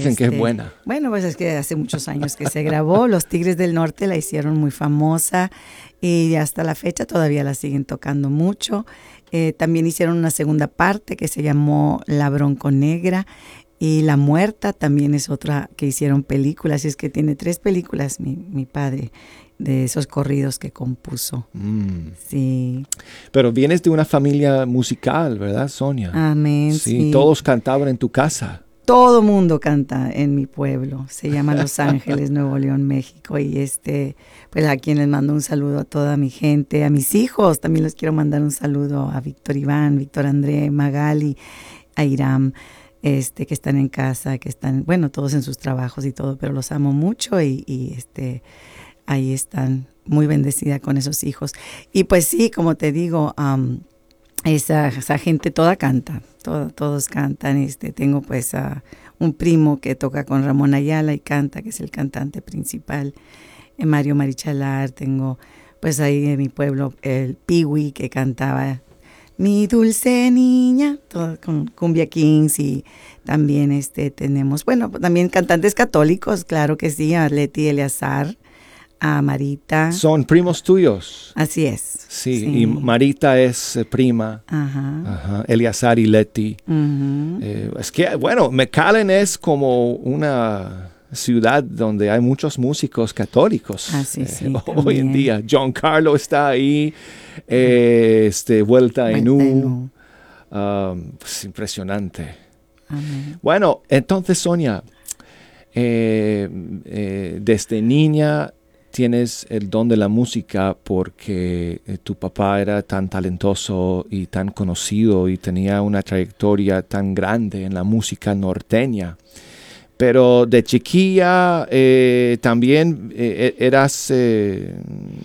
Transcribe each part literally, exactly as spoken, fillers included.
Dicen este, que es buena. Bueno, pues es que hace muchos años que se grabó. Los Tigres del Norte la hicieron muy famosa y hasta la fecha todavía la siguen tocando mucho. Eh, también hicieron una segunda parte que se llamó La Bronco Negra. Y La Muerta también es otra que hicieron películas. Y es que tiene tres películas mi, mi padre de esos corridos que compuso. Mm. Sí. Pero vienes de una familia musical, ¿verdad, Sonia? Amén. Sí, Sí. todos cantaban en tu casa. Todo mundo canta en mi pueblo. Se llama Los Ángeles, Nuevo León, México. Y este, pues a quien les mando un saludo a toda mi gente, a mis hijos. También les quiero mandar un saludo a Víctor Iván, Víctor André, Magali, a Iram. Este, que están en casa, que están, bueno, todos en sus trabajos y todo, pero los amo mucho y, y este, ahí están, muy bendecida con esos hijos. Y pues sí, como te digo, um, esa, esa gente toda canta, todo, todos cantan. Este, tengo pues uh, un primo que toca con Ramón Ayala y canta, que es el cantante principal, eh, Mario Marichalar. Tengo pues ahí en mi pueblo el Piwi que cantaba Mi Dulce Niña, todo con Cumbia Kings. Y también este tenemos, bueno, también cantantes católicos, claro que sí, a Leti Eleazar, a Marita. Son primos tuyos. Así es. Sí, sí. y Marita es eh, prima. Ajá. Ajá. Eleazar y Leti. Uh-huh. Eh, es que, bueno, McAllen es como una ciudad donde hay muchos músicos católicos. Así eh, sí, hoy en también. día. John Carlo está ahí. Eh, este, Vuelta en U. Um, pues impresionante. Amén. Bueno, entonces, Sonia, eh, eh, desde niña tienes el don de la música porque eh, tu papá era tan talentoso y tan conocido y tenía una trayectoria tan grande en la música norteña. Pero de chiquilla eh, también eh, eras... Eh,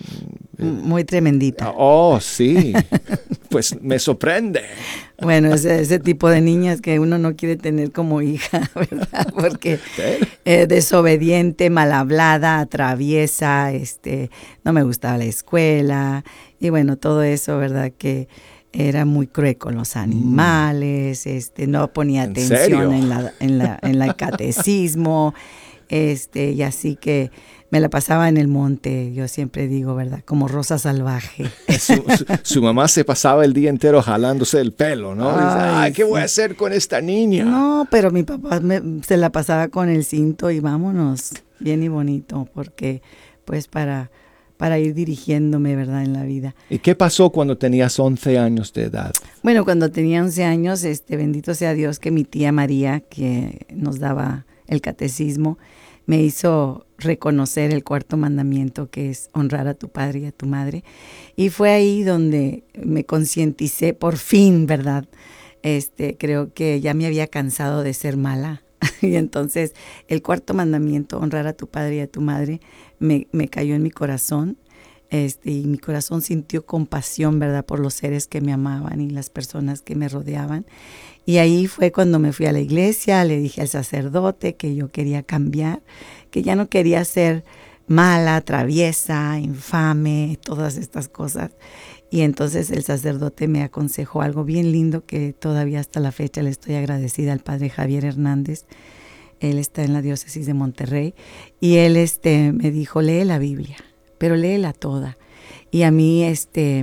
Muy tremendita. Oh, sí. Pues me sorprende. Bueno, ese, ese tipo de niñas que uno no quiere tener como hija, ¿verdad? Porque eh, desobediente, mal hablada, traviesa, este, no me gustaba la escuela y bueno, todo eso, ¿verdad? Que era muy cruel con los animales, este, no ponía ¿En atención serio? en la, en la, en la catecismo, este, y así que me la pasaba en el monte, yo siempre digo, ¿verdad? Como rosa salvaje. Su, su, su mamá se pasaba el día entero jalándose el pelo, ¿no? Dice, Ay, ay, ¿qué sí. voy a hacer con esta niña? No, pero mi papá me, se la pasaba con el cinto y vámonos, bien y bonito, porque pues para, para ir dirigiéndome, ¿verdad? En la vida. ¿Y qué pasó cuando tenías once años de edad? Bueno, cuando tenía once años, este, bendito sea Dios que mi tía María, que nos daba el catecismo, me hizo reconocer el cuarto mandamiento, que es honrar a tu padre y a tu madre. Y fue ahí donde me concienticé por fin, ¿verdad? Este, creo que ya me había cansado de ser mala. Y entonces el cuarto mandamiento, honrar a tu padre y a tu madre, me, me cayó en mi corazón. Este, y mi corazón sintió compasión, ¿verdad? Por los seres que me amaban y las personas que me rodeaban. Y ahí fue cuando me fui a la iglesia, le dije al sacerdote que yo quería cambiar, que ya no quería ser mala, traviesa, infame, todas estas cosas. Y entonces el sacerdote me aconsejó algo bien lindo que todavía hasta la fecha le estoy agradecida al padre Javier Hernández. Él está en la diócesis de Monterrey y él este, me dijo, lee la Biblia, pero léela toda. Y a mí, este,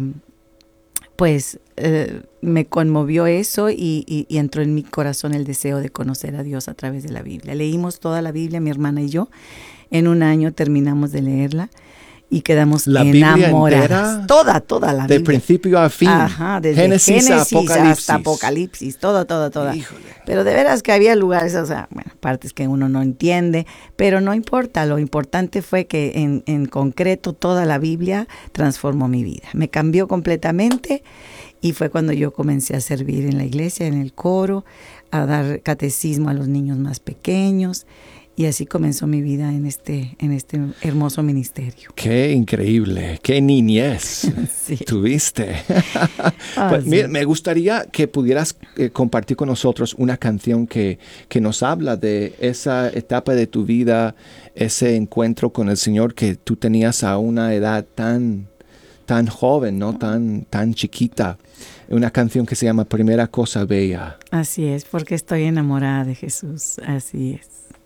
pues, eh, me conmovió eso y, y, y entró en mi corazón el deseo de conocer a Dios a través de la Biblia. Leímos toda la Biblia, mi hermana y yo. En un año terminamos de leerla y quedamos ¿La enamoradas. Biblia entera? Toda, toda la De Biblia. principio a fin. Ajá, desde Génesis, Génesis, a Apocalipsis. hasta Apocalipsis, toda, toda, toda. Híjole. Pero de veras que había lugares, o sea, bueno, partes que uno no entiende, pero no importa, lo importante fue que en, en concreto toda la Biblia transformó mi vida. Me cambió completamente y fue cuando yo comencé a servir en la iglesia, en el coro, a dar catecismo a los niños más pequeños. Y así comenzó mi vida en este, en este hermoso ministerio. Qué increíble, qué niñez Sí. tuviste. Ah, Pues, sí. mira, me gustaría que pudieras eh, compartir con nosotros una canción que, que nos habla de esa etapa de tu vida, ese encuentro con el Señor que tú tenías a una edad tan, tan joven, ¿no? Tan, tan chiquita. Una canción que se llama Primera Cosa Bella. Así es, porque estoy enamorada de Jesús, así es.